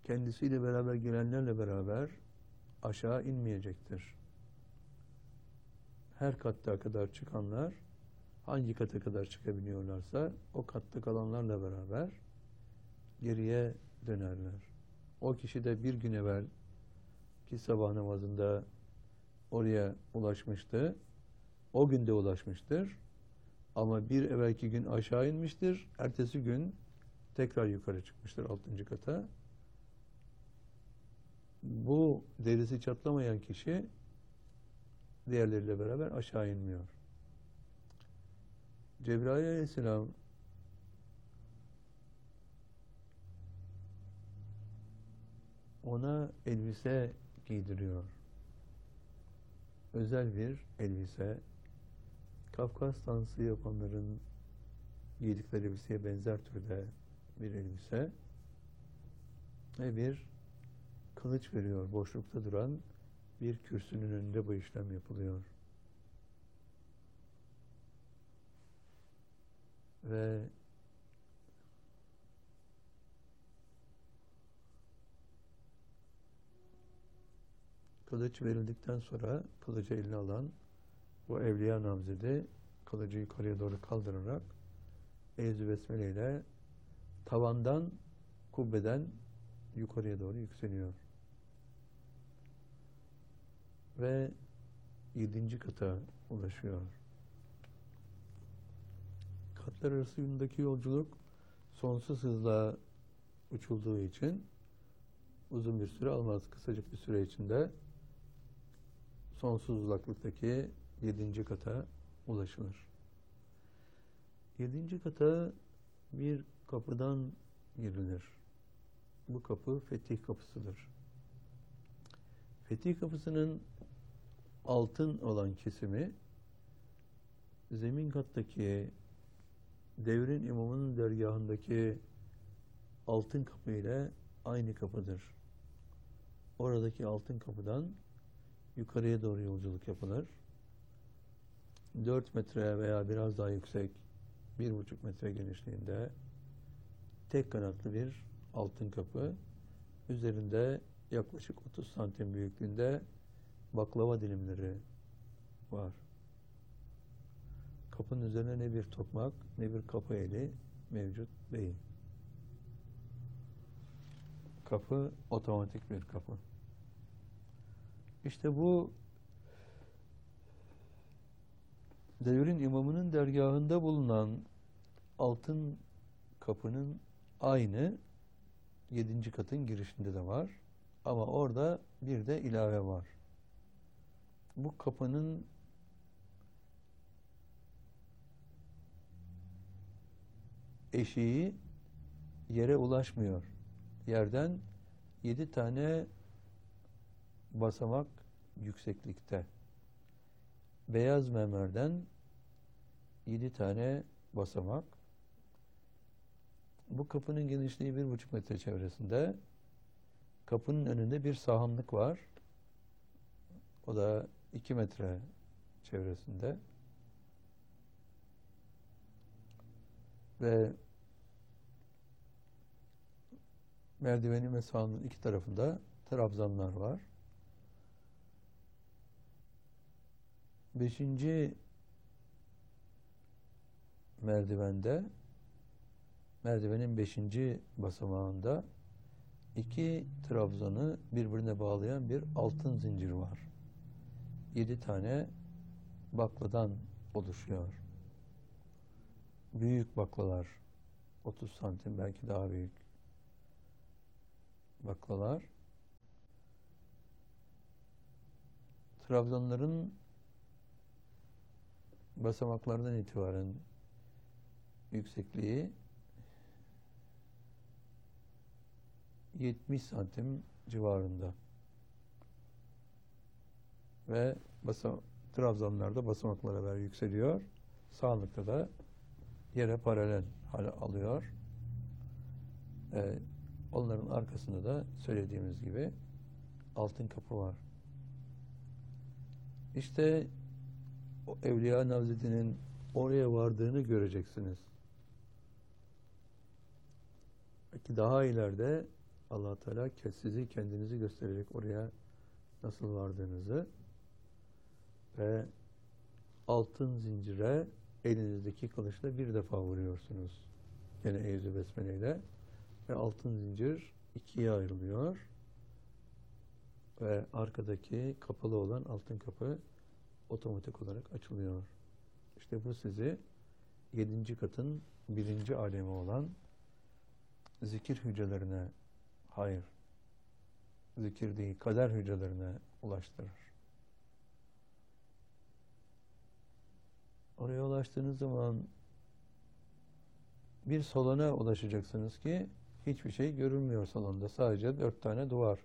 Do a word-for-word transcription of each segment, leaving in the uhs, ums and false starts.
kendisiyle beraber gelenlerle beraber aşağı inmeyecektir. Her katta kadar çıkanlar hangi kata kadar çıkabiliyorlarsa o katta kalanlarla beraber geriye dönerler. O kişi de bir gün evvel ki sabah namazında oraya ulaşmıştı. O gün de ulaşmıştır. Ama bir evvelki gün aşağı inmiştir. Ertesi gün tekrar yukarı çıkmıştır altıncı kata. Bu derisi çatlamayan kişi diğerleriyle beraber aşağı inmiyor. Cebrail Aleyhisselam ona elbise giydiriyor. Özel bir elbise. Kafkas dansı yapanların giydikleri elbiseye benzer türde bir elbise. Ve bir kılıç veriyor. Boşlukta duran bir kürsünün önünde bu işlem yapılıyor. Ve kılıç verildikten sonra kılıcı eline alan bu evliya namzedi kılıcı yukarıya doğru kaldırarak Eyz-i Besmele ile tavandan, kubbeden yukarıya doğru yükseliyor. Ve yedinci kata ulaşıyor. Katlar arasındaki yolculuk sonsuz hızla uçulduğu için uzun bir süre almaz. Kısacık bir süre içinde sonsuz uzaklıktaki yedinci kata ulaşılır. Yedinci kata bir kapıdan girilir. Bu kapı Fetih Kapısı'dır. Fetih Kapısı'nın altın olan kesimi zemin kattaki devrin imamının dergahındaki altın kapı ile aynı kapıdır. Oradaki altın kapıdan yukarıya doğru yolculuk yapılır. Dört metre veya biraz daha yüksek, bir buçuk metre genişliğinde tek kanatlı bir altın kapı. Üzerinde yaklaşık otuz santim büyüklüğünde baklava dilimleri var. Kapının üzerine ne bir tokmak ne bir kapı eli mevcut değil. Kapı otomatik bir kapı. İşte bu devrin imamının dergahında bulunan altın kapının aynı yedinci katın girişinde de var. Ama orada bir de ilave var. Bu kapının eşiği yere ulaşmıyor. Yerden yedi tane basamak yükseklikte. Beyaz mermerden yedi tane basamak. Bu kapının genişliği bir buçuk metre çevresinde. Kapının önünde bir sahanlık var. O da iki metre çevresinde. Ve merdivenin ve sahanın iki tarafında trabzanlar var. Beşinci merdivende, merdivenin beşinci basamağında iki trabzanı birbirine bağlayan bir altın zincir var. Yedi tane bakladan oluşuyor. Büyük baklalar, otuz santim belki daha büyük baklalar. Trabzanların basamaklardan itibaren yüksekliği yetmiş santim civarında. Ve basam trabzanlarda basamaklara beraber yükseliyor. Sağlıkta da yere paralel hale alıyor. Ee, onların arkasında da söylediğimiz gibi altın kapı var. İşte o Evliya Navzeti'nin oraya vardığını göreceksiniz. Belki daha ileride Allah Teala sizi kendinizi gösterecek oraya nasıl vardığınızı ve altın zincire elinizdeki kılıçla bir defa vuruyorsunuz. Gene Eûzü Besmele ile ve altın zincir ikiye ayrılıyor ve arkadaki kapalı olan altın kapı otomatik olarak açılıyor. İşte bu sizi yedinci katın birinci alemi olan zikir hücrelerine, hayır, zikir değil, kader hücrelerine ulaştırır. Oraya ulaştığınız zaman bir salona ulaşacaksınız ki hiçbir şey görünmüyor salonda. Sadece dört tane duvar.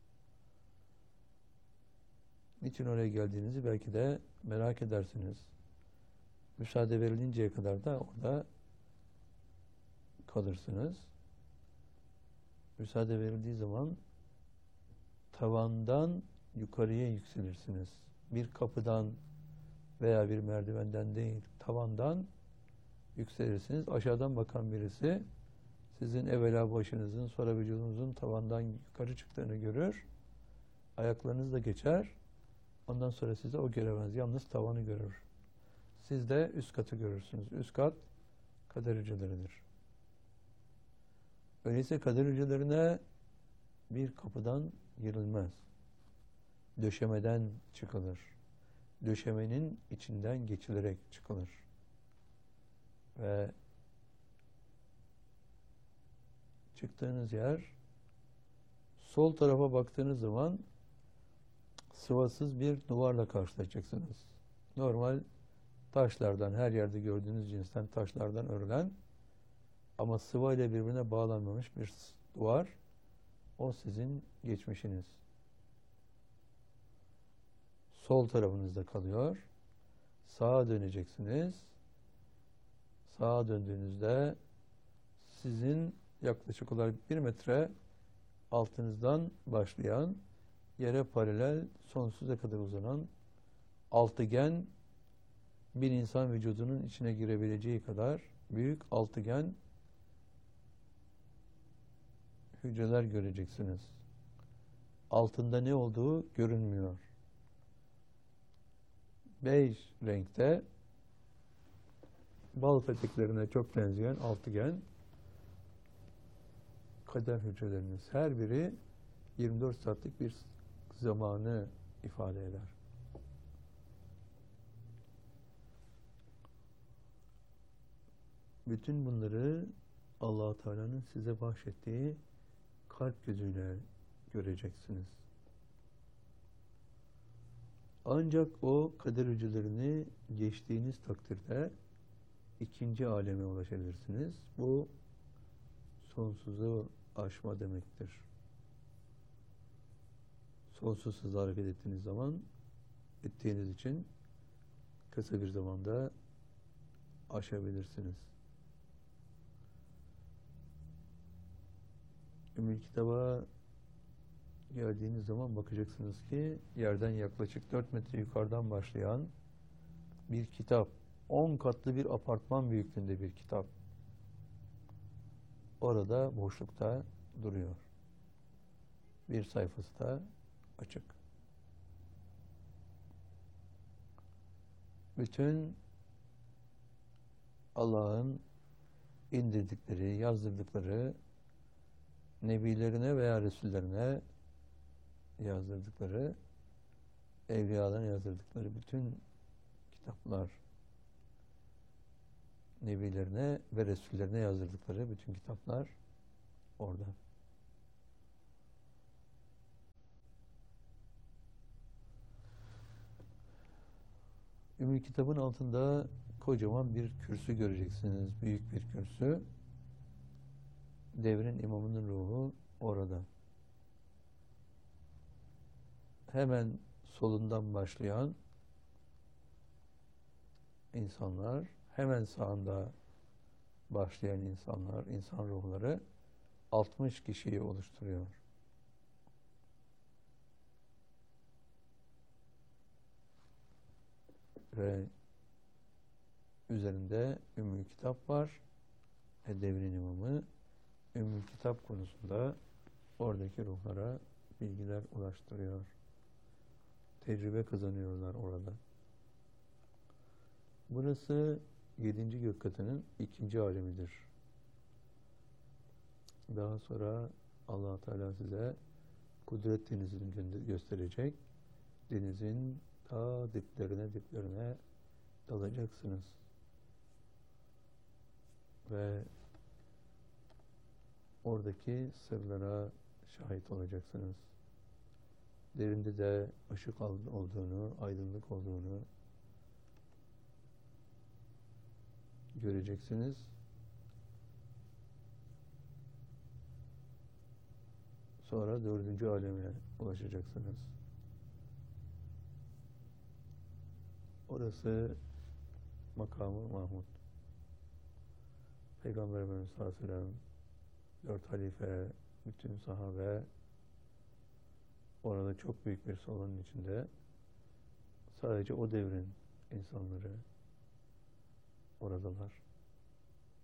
Niçin oraya geldiğinizi belki de merak edersiniz. Müsaade verilinceye kadar da orada kalırsınız. Müsaade verildiği zaman tavandan yukarıya yükselirsiniz. Bir kapıdan veya bir merdivenden değil, tavandan yükselirsiniz. Aşağıdan bakan birisi sizin evvela başınızın, sonra vücudunuzun tavandan yukarı çıktığını görür. Ayaklarınız da geçer. Ondan sonra size o göremez. Yalnız tavanı görür. Siz de üst katı görürsünüz. Üst kat kader hücreleridir. Öyleyse kader hücrelerine bir kapıdan girilmez. Döşemeden çıkılır. Döşemenin içinden geçilerek çıkılır. Ve çıktığınız yer, sol tarafa baktığınız zaman sıvasız bir duvarla karşılaşacaksınız. Normal taşlardan, her yerde gördüğünüz cinsten taşlardan örülen ama sıva ile birbirine bağlanmamış bir duvar. O sizin geçmişiniz. Sol tarafınızda kalıyor. Sağa döneceksiniz. Sağa döndüğünüzde sizin yaklaşık olarak bir metre altınızdan başlayan, yere paralel sonsuza kadar uzanan altıgen, bir insan vücudunun içine girebileceği kadar büyük altıgen hücreler göreceksiniz. Altında ne olduğu görünmüyor. Bej renkte, bal peteklerine çok benzeyen altıgen kader hücreleriniz. Her biri yirmi dört saatlik bir zamanı ifade eder. Bütün bunları Allah-u Teala'nın size bahşettiği kalp gözüyle göreceksiniz. Ancak o kader hücrelerini geçtiğiniz takdirde ikinci aleme ulaşabilirsiniz. Bu sonsuzu aşma demektir. Sonsuz hızla hareket ettiğiniz zaman, ettiğiniz için kısa bir zamanda aşabilirsiniz. Ümmül Kitab'a geldiğiniz zaman bakacaksınız ki yerden yaklaşık dört metre yukarıdan başlayan bir kitap, on katlı bir apartman büyüklüğünde bir kitap orada boşlukta duruyor. Bir sayfası da açık. Bütün Allah'ın indirdikleri, yazdırdıkları, nebilerine veya resullerine yazdırdıkları, evliyalarına yazdırdıkları bütün kitaplar, nebilerine ve resullerine yazdırdıkları bütün kitaplar orada. Ümmül Kitab'ın altında kocaman bir kürsü göreceksiniz. Büyük bir kürsü. Devrin imamının ruhu orada. Hemen solundan başlayan insanlar, hemen sağında başlayan insanlar, insan ruhları altmış kişiyi oluşturuyor. Ve üzerinde Ümmül Kitap var. Devrin imamı Ümmül Kitap konusunda oradaki ruhlara bilgiler ulaştırıyor. Tecrübe kazanıyorlar orada. Burası yedinci gök katının ikinci alemidir. Daha sonra Allah Teala size kudret denizini gösterecek. Denizin ta diplerine diplerine dalacaksınız. Ve oradaki sırlara şahit olacaksınız. Derinde de ışık olduğunu, aydınlık olduğunu göreceksiniz. Sonra dördüncü aleme ulaşacaksınız. Orası makamı Mahmud. Peygamber Efendimiz sallallahu aleyhi ve sellem, dört halife, bütün sahabe orada çok büyük bir salonun içinde, sadece o devrin insanları oradalar.